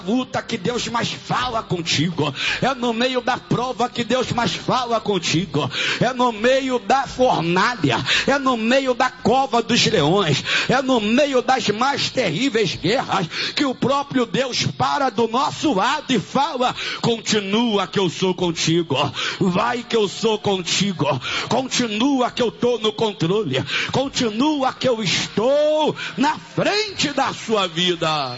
luta que Deus mais fala contigo, é no meio da prova que Deus mais fala contigo, é no meio da fornalha, é no meio da cova dos leões, é no meio das mais terríveis guerras que o próprio Deus para do nosso lado e fala: continua que eu sou contigo, vai que eu sou contigo, continua que eu estou no controle, continua que eu estou na frente da sua vida.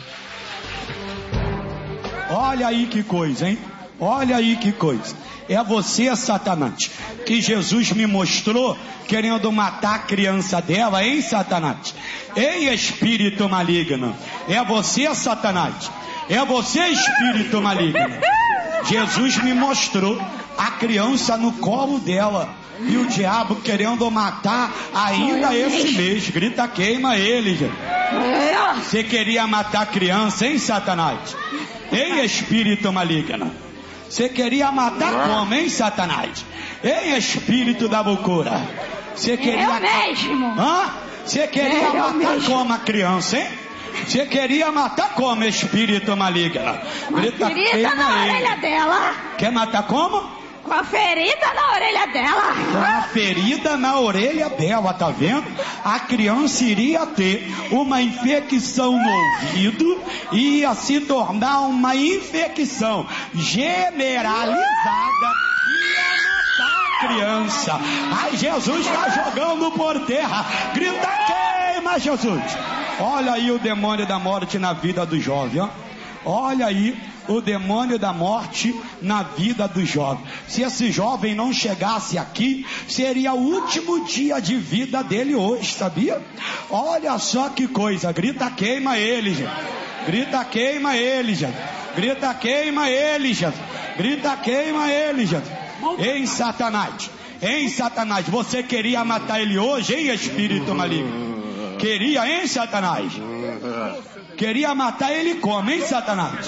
Olha aí que coisa, hein? Olha aí que coisa. É você, Satanás, que Jesus me mostrou querendo matar a criança dela, hein, Satanás? Ei, espírito maligno. É você, Satanás. É você, espírito maligno. Jesus me mostrou a criança no colo dela e o diabo querendo matar ainda esse mês. Grita, queima ele, gente. Você queria matar a criança, hein, Satanás? Ei, espírito maligno. Você queria matar como, hein, Satanás? Ei, espírito da loucura. Você queria... Eu mesmo. Hã? Você queria matar como a criança, hein? Você queria matar como, espírito maligno? Grita, ferida na orelha dela. Quer matar como? Com a ferida na orelha dela. Com a ferida na orelha dela, tá vendo? A criança iria ter uma infecção no ouvido e ia se tornar uma infecção generalizada e ia matar a criança. Ai, Jesus está jogando por terra. Grita, queima, Jesus. Olha aí o demônio da morte na vida do jovem, ó. Olha aí o demônio da morte na vida do jovem. Se esse jovem não chegasse aqui, seria o último dia de vida dele hoje, sabia? Olha só que coisa. Grita, queima ele, gente. Grita, queima ele, gente. Grita, queima ele, gente. Grita, queima ele, gente. Ei, Satanás. Ei, Satanás, você queria matar ele hoje, hein, espírito maligno? Queria, hein, Satanás? Queria matar ele como, hein, Satanás?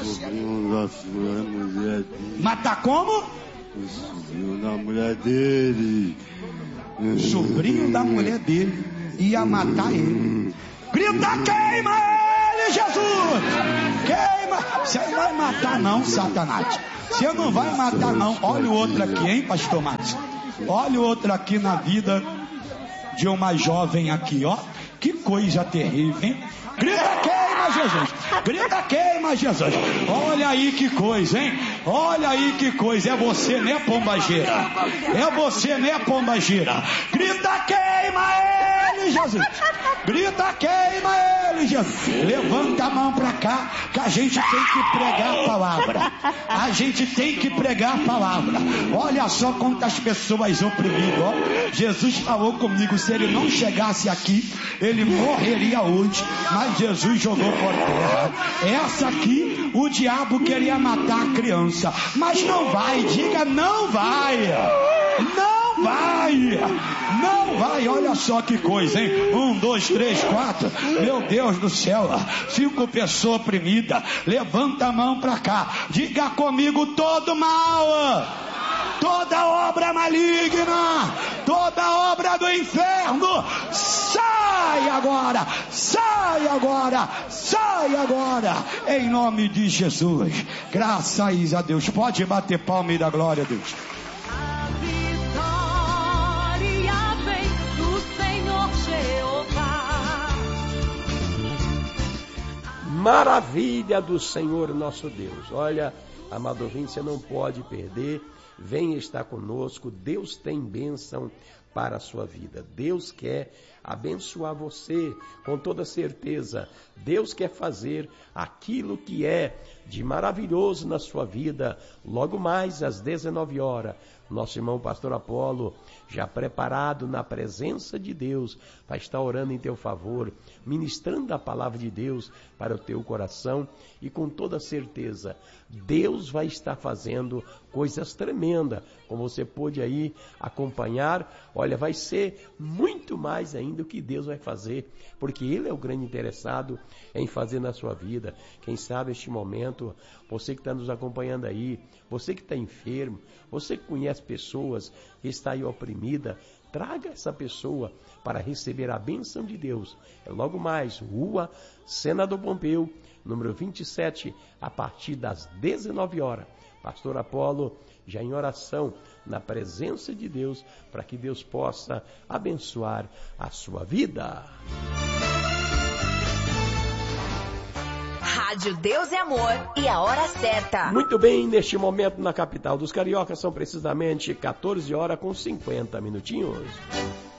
Matar como? O sobrinho da mulher dele. Sobrinho da mulher dele. Ia matar ele. Grita, queima ele, Jesus! Queima! Você não vai matar não, Satanás. Você não vai matar não. Olha o outro aqui, hein, pastor Márcio? Olha o outro aqui na vida de uma jovem aqui, ó. Que coisa terrível, hein? Grita, queima, Jesus! Grita, queima, Jesus! Olha aí que coisa, hein? Olha aí que coisa. É você, né, pombageira? É você, né, pombageira? Grita, queima ele, Jesus! Grita, queima ele, Jesus! Levanta a mão pra cá, que a gente tem que pregar a palavra. A gente tem que pregar a palavra. Olha só quantas pessoas oprimidas, ó. Jesus falou comigo, se ele não chegasse aqui, ele morreria hoje. Mas Jesus jogou por terra. Essa aqui, o diabo queria matar a criança. Mas não vai, diga não vai. Não vai. Não vai. Olha só que coisa, hein? 1, 2, 3, 4. Meu Deus do céu. 5 pessoas oprimidas. Levanta a mão pra cá. Diga comigo, todo mal, toda obra maligna, toda obra do inferno, sai agora, sai agora, sai agora, em nome de Jesus. Graças a Deus. Pode bater palma e dar glória a Deus. A vitória vem do Senhor Jeová. Maravilha do Senhor nosso Deus. Olha, amado ouvinte, você não pode perder. Venha estar conosco. Deus tem bênção para a sua vida. Deus quer abençoar você com toda certeza. Deus quer fazer aquilo que é de maravilhoso na sua vida. Logo mais às 19 horas, nosso irmão pastor Apolo, já preparado na presença de Deus, vai estar orando em teu favor, ministrando a palavra de Deus para o teu coração, e com toda certeza Deus vai estar fazendo coisas tremendas, como você pôde aí acompanhar. Olha, vai ser muito mais ainda o que Deus vai fazer, porque Ele é o grande interessado em fazer na sua vida. Quem sabe neste momento, você que está nos acompanhando aí, você que está enfermo, você que conhece pessoas que está aí oprimida, traga essa pessoa para receber a bênção de Deus. É logo mais, Rua Senador Pompeu, número 27, a partir das 19 horas. Pastor Apolo já em oração, na presença de Deus, para que Deus possa abençoar a sua vida. Rádio Deus é Amor e a hora certa. Muito bem, neste momento na capital dos cariocas são precisamente 14 horas com 50 minutinhos.